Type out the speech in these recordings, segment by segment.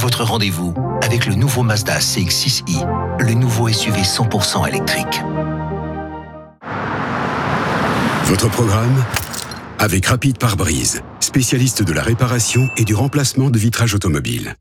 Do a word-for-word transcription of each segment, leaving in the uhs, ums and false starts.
votre rendez-vous avec le nouveau Mazda C X six i, le nouveau S U V cent pour cent électrique. Votre programme avec Rapide Pare-Brise, spécialiste de la réparation et du remplacement de vitrage automobile.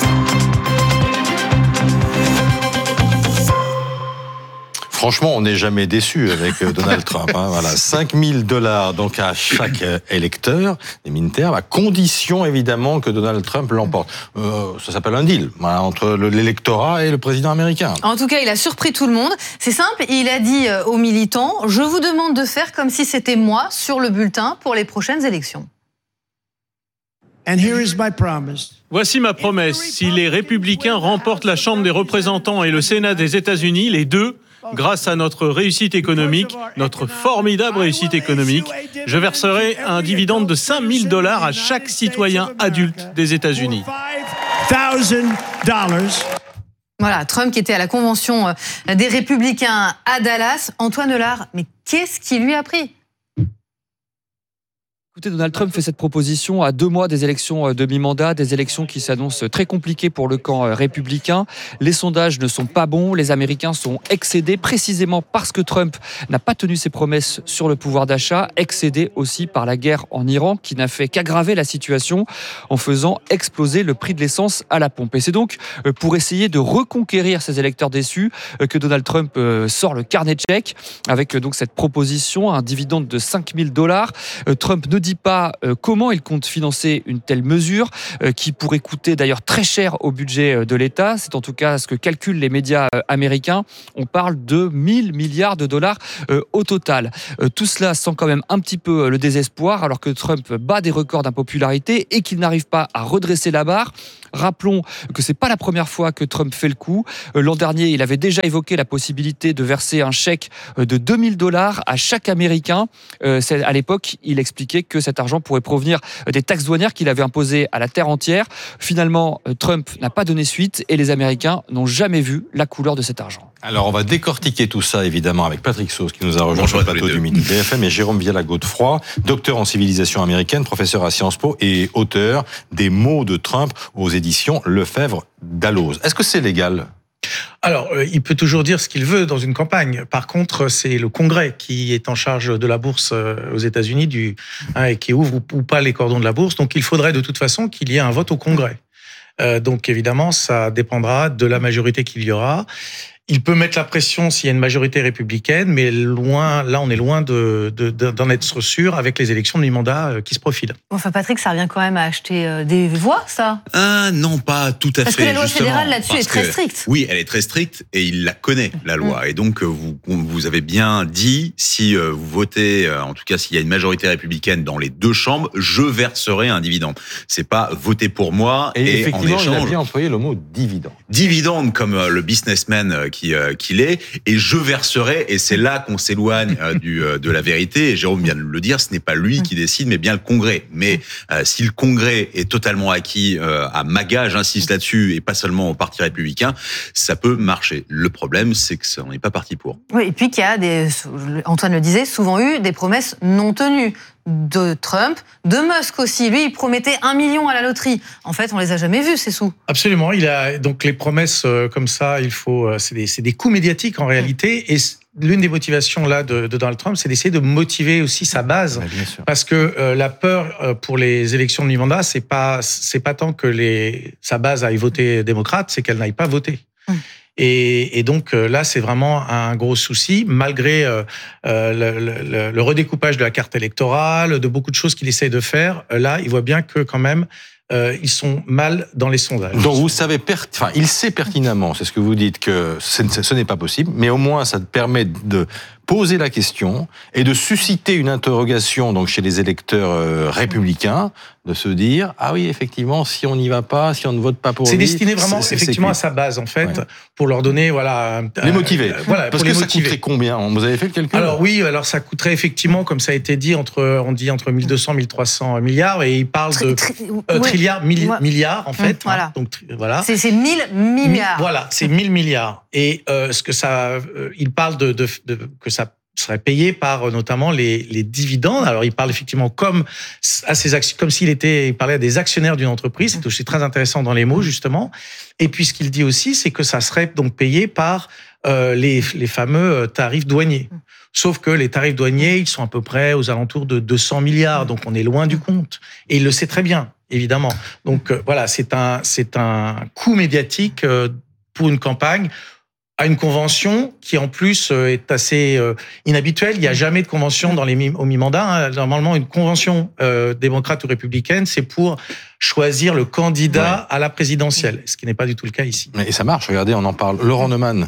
Franchement, on n'est jamais déçu avec Donald Trump. Hein, voilà, cinq mille dollars donc à chaque électeur des militaires, à condition évidemment que Donald Trump l'emporte. Euh, ça s'appelle un deal voilà, entre l'électorat et le président américain. En tout cas, il a surpris tout le monde. C'est simple, il a dit aux militants « Je vous demande de faire comme si c'était moi sur le bulletin pour les prochaines élections. » And here is my promise. Voici ma promesse. Si les républicains remportent la Chambre des représentants et le Sénat des États-Unis, les deux, grâce à notre réussite économique, notre formidable réussite économique, je verserai un dividende de cinq mille dollars à chaque citoyen adulte des États-Unis. Voilà, Trump qui était à la convention des Républicains à Dallas. Antoine Delard, mais qu'est-ce qui lui a pris ? Écoutez, Donald Trump fait cette proposition à deux mois des élections de mi-mandat, des élections qui s'annoncent très compliquées pour le camp républicain. Les sondages ne sont pas bons, les Américains sont excédés précisément parce que Trump n'a pas tenu ses promesses sur le pouvoir d'achat, excédés aussi par la guerre en Iran qui n'a fait qu'aggraver la situation en faisant exploser le prix de l'essence à la pompe. Et c'est donc pour essayer de reconquérir ces électeurs déçus que Donald Trump sort le carnet de chèques avec donc cette proposition, un dividende de cinq mille dollars. Trump ne dit pas euh, comment il compte financer une telle mesure euh, qui pourrait coûter d'ailleurs très cher au budget de l'État. C'est en tout cas ce que calculent les médias euh, américains. On parle de mille milliards de dollars euh, au total. Euh, tout cela sent quand même un petit peu euh, le désespoir alors que Trump bat des records d'impopularité et qu'il n'arrive pas à redresser la barre. Rappelons que c'est pas la première fois que Trump fait le coup. Euh, l'an dernier, il avait déjà évoqué la possibilité de verser un chèque de deux mille dollars à chaque Américain. Euh, c'est, à l'époque, il expliquait que cet argent pourrait provenir des taxes douanières qu'il avait imposées à la terre entière. Finalement, Trump n'a pas donné suite et les Américains n'ont jamais vu la couleur de cet argent. Alors, on va décortiquer tout ça, évidemment, avec Patrick Sauce, qui nous a rejoint sur le plateau du Midi B F M, et Jérôme Viala-Godefroy, docteur en civilisation américaine, professeur à Sciences Po et auteur des mots de Trump aux éditions Lefebvre Dalloz. Est-ce que c'est légal ? Alors, euh, il peut toujours dire ce qu'il veut dans une campagne. Par contre, c'est le Congrès qui est en charge de la bourse euh, aux États-Unis, du, hein, et qui ouvre ou, ou pas les cordons de la bourse. Donc, il faudrait de toute façon qu'il y ait un vote au Congrès. Euh, donc, évidemment, ça dépendra de la majorité qu'il y aura. Il peut mettre la pression s'il y a une majorité républicaine, mais loin, là, on est loin de, de, d'en être sûr avec les élections de mi-mandat qui se profilent. Enfin, Patrick, ça revient quand même à acheter des voix, ça ? Ah non, pas tout à parce fait. Parce que la loi justement, fédérale là-dessus est très que, stricte. Oui, elle est très stricte et il la connaît, la loi. Mmh. Et donc, vous, vous avez bien dit, si vous votez, en tout cas, s'il y a une majorité républicaine dans les deux chambres, je verserai un dividende. C'est pas voter pour moi et, et effectivement, en échange, il a bien employé le mot dividende. Dividende, comme le businessman qui, qu'il est. Et je verserai, et c'est là qu'on s'éloigne du, de la vérité, et Jérôme vient de le dire, ce n'est pas lui qui décide, mais bien le Congrès. Mais euh, si le Congrès est totalement acquis euh, à MAGA, j'insiste là-dessus, et pas seulement au Parti républicain, ça peut marcher. Le problème, c'est que ça, on n'est pas parti pour. Oui, et puis qu'il y a, des, Antoine le disait, souvent eu des promesses non tenues. De Trump, de Musk aussi. Lui, il promettait un million à la loterie. En fait, on les a jamais vus, ces sous. Absolument. Il a donc les promesses comme ça. Il faut, c'est des, c'est des coups médiatiques en réalité. Et l'une des motivations là de, de Donald Trump, c'est d'essayer de motiver aussi sa base, parce que euh, la peur pour les élections de mi-mandat, c'est pas, c'est pas tant que les, sa base aille voter démocrate, c'est qu'elle n'aille pas voter. Hum. Et, et donc là, c'est vraiment un gros souci, malgré euh, le, le, le redécoupage de la carte électorale, de beaucoup de choses qu'il essaie de faire. Là, il voit bien que quand même, euh, ils sont mal dans les sondages. Donc vous savez, per... enfin, il sait pertinemment, c'est ce que vous dites, que ce n'est pas possible, mais au moins ça te permet de poser la question et de susciter une interrogation donc chez les électeurs euh, républicains, de se dire ah oui effectivement si on n'y va pas, si on ne vote pas pour c'est lui, destiné vraiment c'est, effectivement c'est à sa base en fait, ouais. pour leur donner voilà les motiver. Euh, voilà, parce pour que les ça motiver. coûterait combien? Vous avez fait le calcul? Alors oui, alors ça coûterait effectivement comme ça a été dit entre on dit entre mille deux cents mille trois cents milliards et il parle de tri, tri, euh, ouais. trilliards milli, ouais. milliards en fait. Mmh, voilà. Hein, donc voilà. C'est, c'est mille milliards. Voilà, c'est mille milliards et euh, ce que ça, euh, il parle de, de, de que ça serait payé par notamment les, les dividendes. Alors, il parle effectivement comme à ses actions, comme s'il était, il parlait à des actionnaires d'une entreprise. C'est aussi très intéressant dans les mots, justement. Et puis, ce qu'il dit aussi, c'est que ça serait donc payé par euh, les, les fameux tarifs douaniers. Sauf que les tarifs douaniers, ils sont à peu près aux alentours de deux cents milliards. Donc, on est loin du compte. Et il le sait très bien, évidemment. Donc, euh, voilà, c'est un, c'est un coût médiatique euh, pour une campagne à une convention qui, en plus, est assez euh, inhabituelle. Il n'y a jamais de convention dans les mi- au mi-mandat. Hein. Normalement, une convention euh, démocrate ou républicaine, c'est pour choisir le candidat ouais. à la présidentielle, ce qui n'est pas du tout le cas ici. Et ça marche, regardez, on en parle. Laurent Neumann.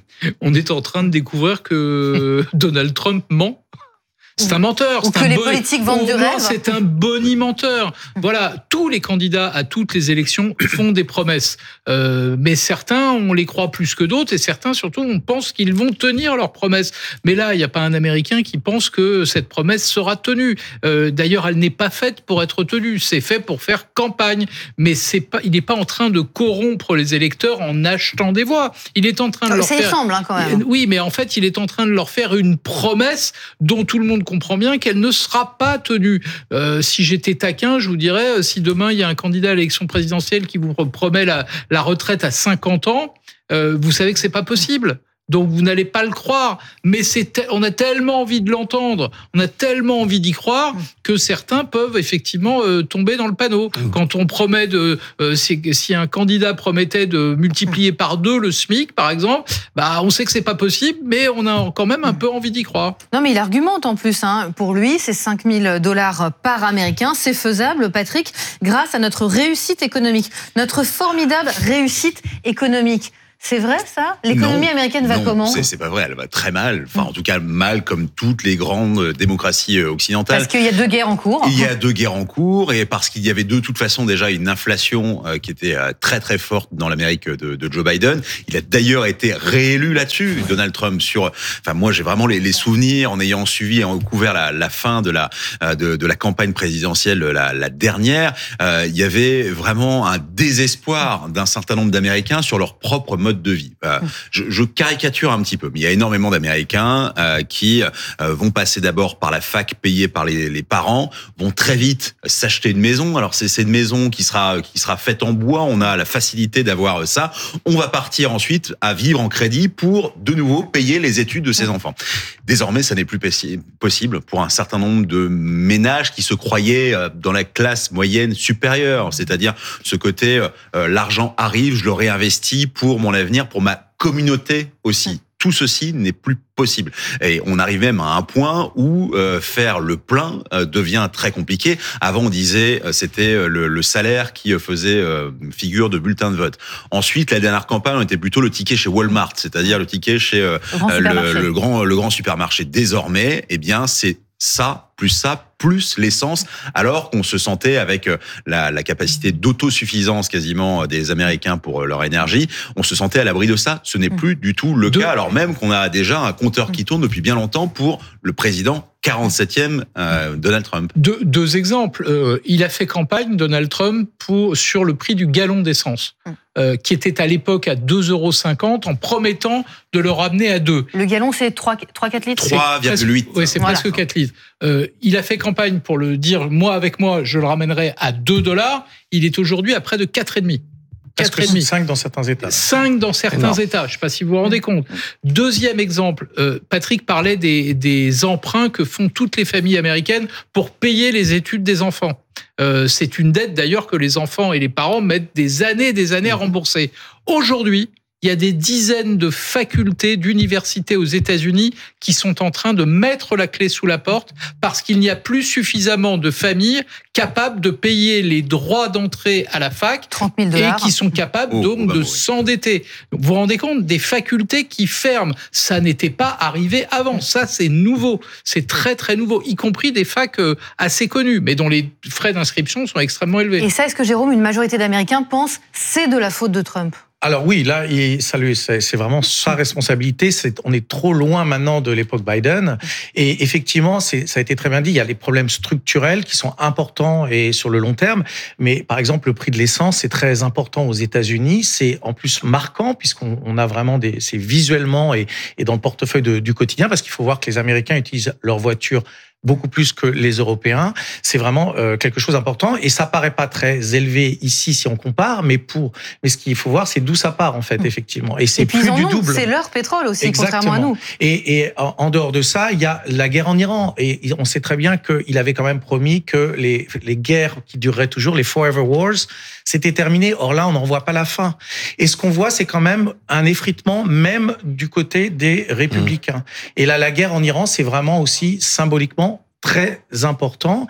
On est en train de découvrir que Donald Trump ment. C'est un menteur. Ou que un les bon... politiques vendent du rêve. C'est un bonimenteur. Voilà, tous les candidats à toutes les élections font des promesses. Euh, mais certains, on les croit plus que d'autres, et certains, surtout, on pense qu'ils vont tenir leurs promesses. Mais là, il n'y a pas un Américain qui pense que cette promesse sera tenue. Euh, d'ailleurs, elle n'est pas faite pour être tenue. C'est fait pour faire campagne. Mais c'est pas, il n'est pas en train de corrompre les électeurs en achetant des voix. Il est en train de ça leur ça faire... Ça semble, hein, quand même. Oui, mais en fait, il est en train de leur faire une promesse dont tout le monde comprend bien qu'elle ne sera pas tenue. Euh, si j'étais taquin, je vous dirais, si demain il y a un candidat à l'élection présidentielle qui vous promet la, la retraite à cinquante ans, euh, vous savez que c'est pas possible. Donc vous n'allez pas le croire, mais c'est te- on a tellement envie de l'entendre, on a tellement envie d'y croire que certains peuvent effectivement euh, tomber dans le panneau. Quand on promet de, euh, si, si un candidat promettait de multiplier par deux le SMIC, par exemple, bah on sait que c'est pas possible, mais on a quand même un peu envie d'y croire. Non, mais il argumente en plus. Hein. Pour lui, c'est cinq mille dollars par Américain, c'est faisable, Patrick, grâce à notre réussite économique, notre formidable réussite économique. C'est vrai, ça ? L'économie non, américaine va non, comment ? c'est, c'est pas vrai, elle va très mal. Enfin, en tout cas, mal comme toutes les grandes démocraties occidentales. Parce qu'il y a deux guerres en cours. Il y a deux guerres en cours, et parce qu'il y avait de toute façon déjà une inflation euh, qui était euh, très très forte dans l'Amérique de, de Joe Biden. Il a d'ailleurs été réélu là-dessus, Donald Trump. Sur, enfin, moi, j'ai vraiment les, les souvenirs en ayant suivi, en couvert la, la fin de la de, de la campagne présidentielle, la, la dernière. Euh, il y avait vraiment un désespoir d'un certain nombre d'Américains sur leur propre mode de vie. Euh, je, je caricature un petit peu, mais il y a énormément d'Américains euh, qui euh, vont passer d'abord par la fac payée par les, les parents, vont très vite s'acheter une maison. Alors c'est, c'est une maison qui sera qui sera faite en bois. On a la facilité d'avoir ça. On va partir ensuite à vivre en crédit pour de nouveau payer les études de ses enfants. Désormais, ça n'est plus possible pour un certain nombre de ménages qui se croyaient dans la classe moyenne supérieure, c'est-à-dire ce côté euh, l'argent arrive, je le réinvestis pour mon avenir, pour ma communauté aussi. Tout ceci n'est plus possible. Et on arrive même à un point où euh, faire le plein euh, devient très compliqué. Avant, on disait euh, c'était le, le salaire qui faisait euh, figure de bulletin de vote. Ensuite, la dernière campagne, on était plutôt le ticket chez Walmart, c'est-à-dire le ticket chez euh, le, le, le grand le grand supermarché. Désormais, eh bien, c'est ça plus ça, plus l'essence, alors qu'on se sentait avec la, la capacité d'autosuffisance quasiment des Américains pour leur énergie, on se sentait à l'abri de ça. Ce n'est plus du tout le Deux. cas, alors même qu'on a déjà un compteur qui tourne depuis bien longtemps pour le président quarante-septième euh, Donald Trump. Deux, deux exemples. Euh, il a fait campagne, Donald Trump, pour, sur le prix du gallon d'essence, euh, qui était à l'époque à deux euros cinquante, en promettant de le ramener à deux. Le gallon, c'est trois à quatre litres trois virgule huit. Oui, c'est voilà. presque quatre litres. Euh, il a fait campagne pour le dire, moi avec moi, je le ramènerai à deux dollars. Il est aujourd'hui à près de quatre virgule cinq. quatre virgule cinq. cinq dans certains États. cinq dans certains Énorme. États. Je ne sais pas si vous vous rendez compte. Deuxième exemple, euh, Patrick parlait des, des emprunts que font toutes les familles américaines pour payer les études des enfants. Euh, c'est une dette d'ailleurs que les enfants et les parents mettent des années et des années à rembourser. Aujourd'hui, il y a des dizaines de facultés, d'universités aux États-Unis qui sont en train de mettre la clé sous la porte parce qu'il n'y a plus suffisamment de familles capables de payer les droits d'entrée à la fac trente mille dollars. Et qui sont capables oh, donc bah, de oui. s'endetter. Vous vous rendez compte, des facultés qui ferment, ça n'était pas arrivé avant. Ça, c'est nouveau. C'est très, très nouveau, y compris des facs assez connus, mais dont les frais d'inscription sont extrêmement élevés. Et ça, est-ce que, Jérôme, une majorité d'Américains pensent que c'est de la faute de Trump ? Alors oui, là, il, ça lui, c'est, c'est vraiment sa responsabilité. C'est, on est trop loin maintenant de l'époque Biden. Et effectivement, c'est, ça a été très bien dit, il y a des problèmes structurels qui sont importants et sur le long terme. Mais par exemple, le prix de l'essence, c'est très important aux États-Unis. C'est en plus marquant puisqu'on on a vraiment des, c'est visuellement et, et dans le portefeuille de, du quotidien, parce qu'il faut voir que les Américains utilisent leur voiture beaucoup plus que les Européens. C'est vraiment euh, quelque chose d'important et ça paraît pas très élevé ici si on compare, mais pour mais ce qu'il faut voir, c'est d'où ça part en fait, effectivement. Et c'est et plus du ont, double. C'est leur pétrole aussi, Exactement. Contrairement à nous. Et, et en, en dehors de ça, il y a la guerre en Iran et on sait très bien qu'il avait quand même promis que les les guerres qui dureraient toujours, les Forever Wars, c'était terminé. Or là, on n'en voit pas la fin. Et ce qu'on voit, c'est quand même un effritement même du côté des républicains. Mmh. Et là, la guerre en Iran, c'est vraiment aussi symboliquement très important.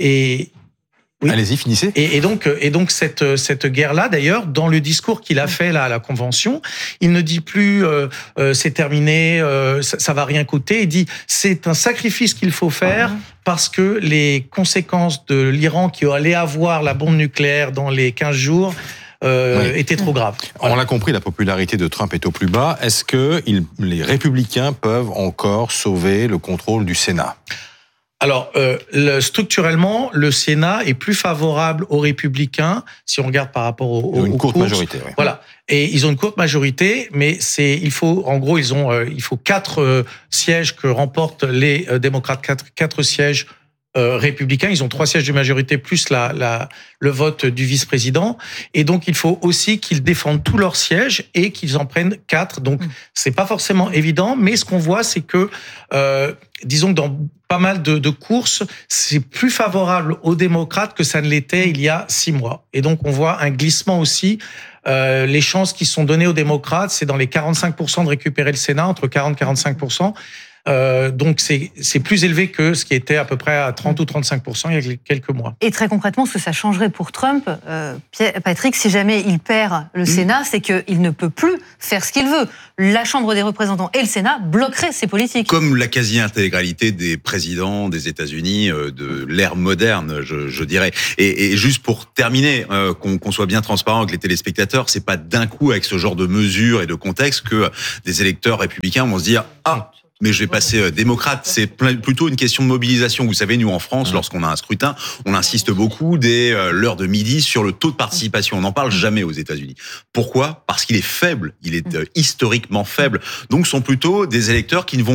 Et oui. Allez-y, finissez. Et, et donc, et donc cette cette guerre-là, d'ailleurs, dans le discours qu'il a fait là à la convention, il ne dit plus euh, euh, c'est terminé, euh, ça, ça va rien coûter. Il dit c'est un sacrifice qu'il faut faire parce que les conséquences de l'Iran qui allait avoir la bombe nucléaire dans les quinze jours. Euh, oui. était trop grave. Voilà. On l'a compris, la popularité de Trump est au plus bas. Est-ce que il, les républicains peuvent encore sauver le contrôle du Sénat ? Alors, euh, le, structurellement, le Sénat est plus favorable aux Républicains si on regarde par rapport aux, ils ont une aux courte courses. majorité. Oui. Voilà, et ils ont une courte majorité, mais c'est il faut en gros ils ont euh, il faut quatre euh, sièges que remportent les euh, démocrates, quatre quatre sièges. Euh, républicains, ils ont trois sièges de majorité plus la, la, le vote du vice-président, et donc il faut aussi qu'ils défendent tous leurs sièges et qu'ils en prennent quatre. Donc mmh. c'est pas forcément évident, mais ce qu'on voit, c'est que euh, disons que dans pas mal de, de courses, c'est plus favorable aux démocrates que ça ne l'était il y a six mois. Et donc on voit un glissement aussi. Euh, les chances qui sont données aux démocrates, c'est dans les quarante-cinq pour cent de récupérer le Sénat, entre quarante et quarante-cinq pour cent. Euh, donc c'est c'est plus élevé que ce qui était à peu près à trente ou trente-cinq pour cent il y a quelques mois. Et très concrètement, ce que ça changerait pour Trump, euh, Patrick, si jamais il perd le mmh. Sénat, c'est qu'il ne peut plus faire ce qu'il veut. La Chambre des représentants et le Sénat bloqueraient ses politiques. Comme la quasi-intégralité des présidents des États-Unis euh, de l'ère moderne, je, je dirais. Et, et juste pour terminer, euh, qu'on, qu'on soit bien transparent avec les téléspectateurs, c'est pas d'un coup avec ce genre de mesures et de contexte que des électeurs républicains vont se dire ah. mais je vais passer démocrate. C'est plutôt une question de mobilisation. Vous savez, nous en France, lorsqu'on a un scrutin, on insiste beaucoup dès l'heure de midi sur le taux de participation. On n'en parle jamais aux États-Unis. Pourquoi ? Parce qu'il est faible. Il est historiquement faible. Donc, ce sont plutôt des électeurs qui ne vont